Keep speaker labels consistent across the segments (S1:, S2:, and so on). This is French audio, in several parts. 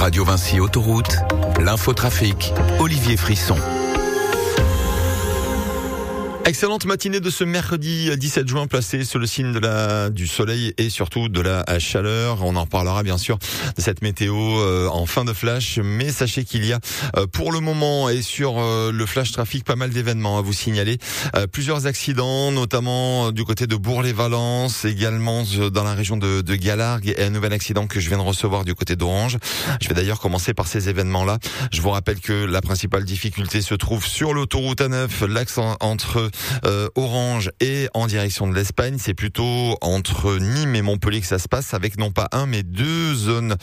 S1: Radio Vinci Autoroute, l'infotrafic, Olivier Frisson.
S2: Excellente matinée de ce mercredi 17 juin, placé sous le signe du soleil et surtout de la chaleur. On en reparlera bien sûr de cette météo en fin de flash, mais sachez qu'il y a pour le moment et sur le flash trafic pas mal d'événements à vous signaler. Plusieurs accidents, notamment du côté de Bourg-les-Valences, également dans la région de Galargues, et un nouvel accident que je viens de recevoir du côté d'Orange. Je vais d'ailleurs commencer par ces événements-là. Je vous rappelle que la principale difficulté se trouve sur l'autoroute A9, l'axe entre Orange et en direction de l'Espagne. C'est plutôt entre Nîmes et Montpellier que ça se passe, avec non pas un mais deux zones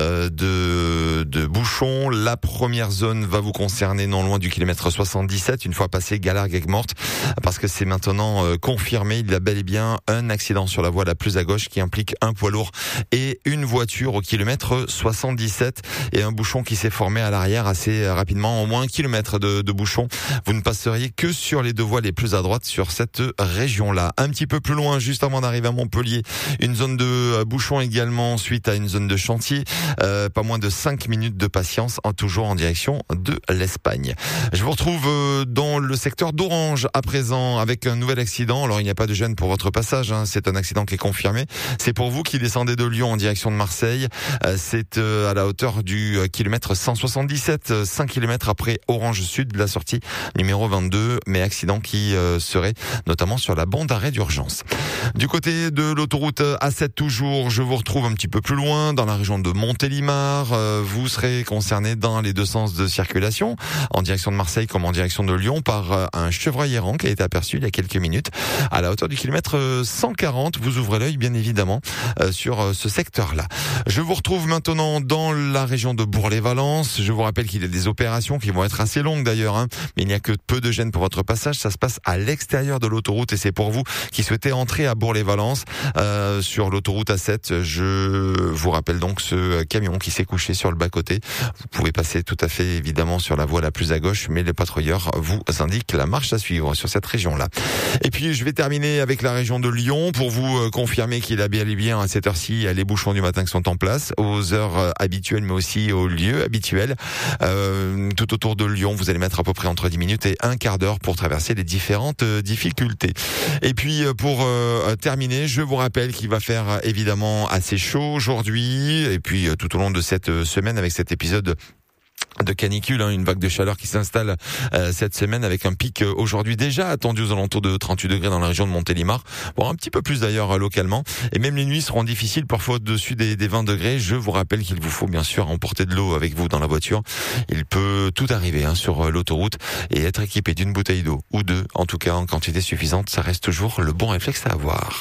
S2: de bouchons. La première zone va vous concerner non loin du kilomètre 77, une fois passé Galargues-Aigues-Mortes, parce que c'est maintenant confirmé. Il y a bel et bien un accident sur la voie la plus à gauche qui implique un poids lourd et une voiture au kilomètre 77, et un bouchon qui s'est formé à l'arrière assez rapidement, au moins 1 kilomètre de bouchon. Vous ne passeriez que sur les deux voies les plus à droite sur cette région-là. Un petit peu plus loin, juste avant d'arriver à Montpellier, une zone de bouchon également suite à une zone de chantier. Pas moins de 5 minutes de patience, toujours en direction de l'Espagne. Je vous retrouve dans le secteur d'Orange à présent avec un nouvel accident. Alors il n'y a pas de gêne pour votre passage, c'est un accident qui est confirmé. C'est pour vous qui descendez de Lyon en direction de Marseille. C'est à la hauteur du kilomètre 177, 5 km après Orange Sud, la sortie numéro 22, mais accident qui serait notamment sur la bande d'arrêt d'urgence. Du côté de l'autoroute A7 toujours, je vous retrouve un petit peu plus loin dans la région de Montélimar. Vous serez concerné dans les deux sens de circulation, en direction de Marseille comme en direction de Lyon, par un chevreuil errant qui a été aperçu il y a quelques minutes à la hauteur du kilomètre 140. Vous ouvrez l'œil bien évidemment sur ce secteur-là. Je vous retrouve maintenant dans la région de Bourg-les-Valences. Je vous rappelle qu'il y a des opérations qui vont être assez longues d'ailleurs, mais il n'y a que peu de gêne pour votre passage. Ça se passe à l'extérieur de l'autoroute et c'est pour vous qui souhaitez entrer à Bourg-les-Valences sur l'autoroute A7. Je vous rappelle donc ce camion qui s'est couché sur le bas-côté. Vous pouvez passer tout à fait évidemment sur la voie la plus à gauche, mais les patrouilleurs vous indiquent la marche à suivre sur cette région-là. Et puis je vais terminer avec la région de Lyon pour vous confirmer qu'il a bel et bien à cette heure-ci les bouchons du matin qui sont en place aux heures habituelles mais aussi aux lieux habituels. Tout autour de Lyon, vous allez mettre à peu près entre 10 minutes et un quart d'heure pour traverser les différentes difficultés. Et puis pour terminer, je vous rappelle qu'il va faire évidemment assez chaud aujourd'hui et puis tout au long de cette semaine avec cet épisode de canicule, une vague de chaleur qui s'installe cette semaine avec un pic aujourd'hui déjà attendu aux alentours de 38 degrés dans la région de Montélimar, un petit peu plus d'ailleurs localement, et même les nuits seront difficiles parfois au-dessus des 20 degrés. Je vous rappelle qu'il vous faut bien sûr emporter de l'eau avec vous dans la voiture. Il peut tout arriver sur l'autoroute, et être équipé d'une bouteille d'eau ou deux, en tout cas en quantité suffisante, ça reste toujours le bon réflexe à avoir.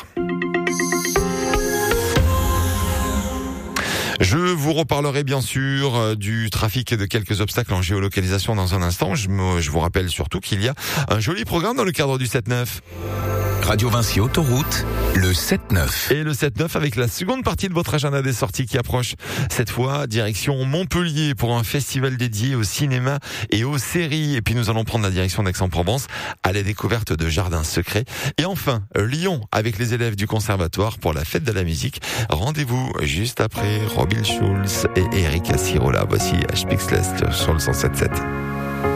S2: Je vous reparlerai bien sûr du trafic et de quelques obstacles en géolocalisation dans un instant. Je vous rappelle surtout qu'il y a un joli programme dans le cadre du 7-9.
S1: Radio Vinci Autoroute, le 7-9.
S2: Et le 7-9 avec la seconde partie de votre agenda des sorties qui approche. Cette fois, direction Montpellier pour un festival dédié au cinéma et aux séries. Et puis nous allons prendre la direction d'Aix-en-Provence à la découverte de jardins secrets. Et enfin, Lyon avec les élèves du conservatoire pour la fête de la musique. Rendez-vous juste après Robin Schulz et Erika Sirola. Voici Spixlest sur le 107.7.